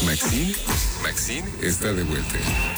Maxine está de vuelta.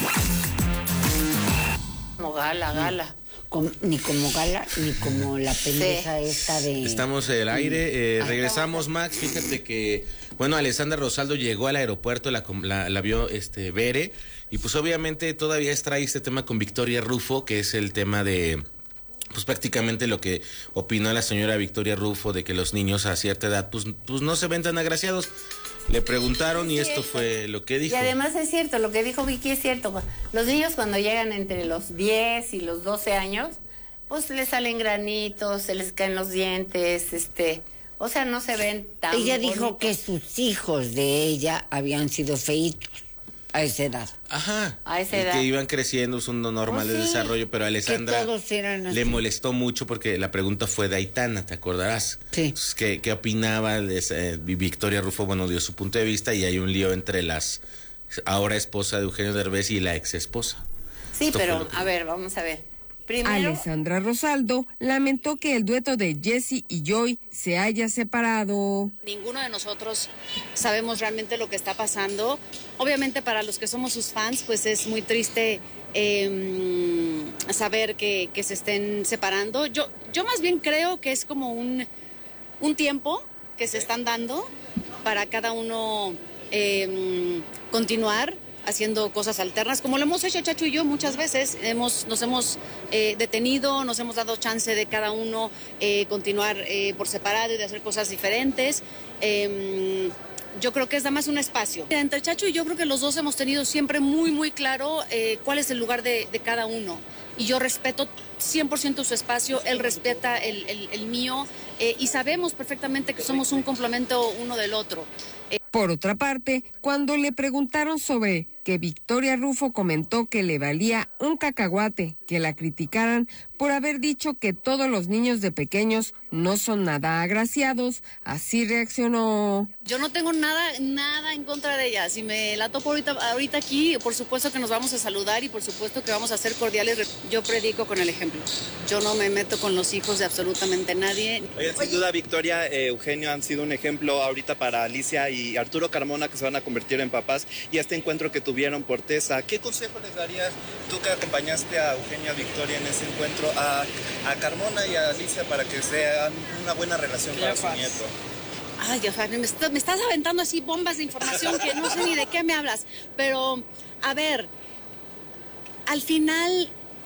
Como gala. Ni como gala, ni como la pendeja esta de... Estamos en el aire, regresamos, Max. Fíjate que, bueno, Alessandra Rosaldo llegó al aeropuerto, la vio Bere, y pues obviamente todavía extrae este tema con Victoria Rufo, que es el tema de... Pues prácticamente lo que opinó la señora Victoria Rufo, de que los niños a cierta edad pues no se ven tan agraciados. Le preguntaron y esto fue lo que dijo. Y además es cierto, lo que dijo Vicky es cierto. Los niños cuando llegan entre los 10 y los 12 años, pues les salen granitos, se les caen los dientes, o sea, no se ven tan Ella bonitos. dijo que sus hijos de ella habían sido feitos a esa edad. Ajá. A esa edad. Que iban creciendo, es un normal de desarrollo, pero a Alessandra Que todos eran así. le molestó mucho porque la pregunta fue de Aitana, ¿te acordarás? Sí. Entonces, ¿qué opinaba? Victoria Rufo, bueno, dio su punto de vista y hay un lío entre las ahora esposa de Eugenio Derbez y la ex esposa. Sí, pero a ver, vamos a ver. Primero, Alessandra Rosaldo lamentó que el dueto de Jessie y Joy se haya separado. Ninguno de nosotros sabemos realmente lo que está pasando. Obviamente para los que somos sus fans, pues es muy triste saber que se estén separando. Yo más bien creo que es como un tiempo que se están dando para cada uno continuar haciendo cosas alternas, como lo hemos hecho Chacho y yo muchas veces. Nos hemos detenido, nos hemos dado chance de cada uno continuar por separado y de hacer cosas diferentes. Yo creo que es nada más un espacio. Entre Chacho y yo creo que los dos hemos tenido siempre muy, muy claro cuál es el lugar de cada uno. Y yo respeto 100% su espacio, él respeta el mío, y sabemos perfectamente que somos un complemento uno del otro. Por otra parte, cuando le preguntaron sobre que Victoria Rufo comentó que le valía un cacahuate que la criticaran por haber dicho que todos los niños de pequeños no son nada agraciados, así reaccionó. Yo no tengo nada en contra de ella. Si me la topo ahorita aquí, por supuesto que nos vamos a saludar y por supuesto que vamos a ser cordiales. Yo predico con el ejemplo. Yo no me meto con los hijos de absolutamente nadie. Oye, sin duda Victoria, Eugenio han sido un ejemplo ahorita para Alicia y Arturo Carmona, que se van a convertir en papás, y este encuentro que tuvieron por Tesa. ¿Qué consejo les darías tú que acompañaste a Eugenio y a Victoria en ese encuentro, a Carmona y a Alicia, para que sean una buena relación para su nieto? Ay, o sea, me estás aventando así bombas de información que no sé ni de qué me hablas. Pero, a ver, al final,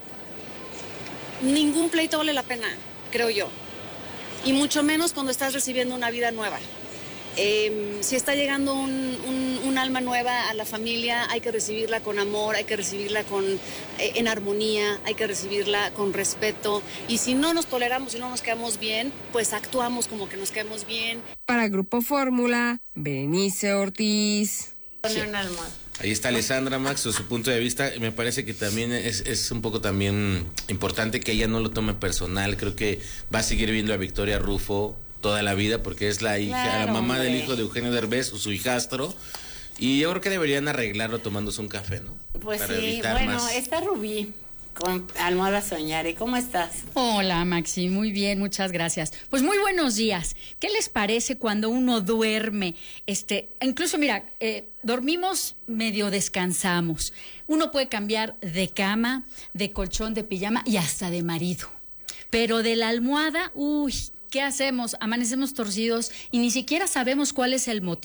ningún pleito vale la pena, creo yo. Y mucho menos cuando estás recibiendo una vida nueva. Si está llegando un alma nueva a la familia, hay que recibirla con amor, hay que recibirla en armonía, hay que recibirla con respeto. Y si no nos toleramos y no nos quedamos bien, pues actuamos como que nos quedamos bien. Para Grupo Fórmula, Berenice Ortiz. Ahí está Alessandra, Max, su punto de vista. Me parece que también es un poco también importante que ella no lo tome personal. Creo que va a seguir viendo a Victoria Rufo toda la vida porque es la hija, claro, la mamá hombre. del hijo de Eugenio Derbez, o su hijastro. Y yo creo que deberían arreglarlo tomándose un café, ¿no? pues Para sí, evitar bueno, más. está Rubí con Almohada Soñare. ¿Cómo estás? Hola, Maxi, muy bien, muchas gracias. Pues muy buenos días. ¿Qué les parece cuando uno duerme? Incluso, mira, dormimos, medio descansamos. Uno puede cambiar de cama, de colchón, de pijama y hasta de marido. Pero de la almohada, uy, ¿qué hacemos? Amanecemos torcidos y ni siquiera sabemos cuál es el motivo.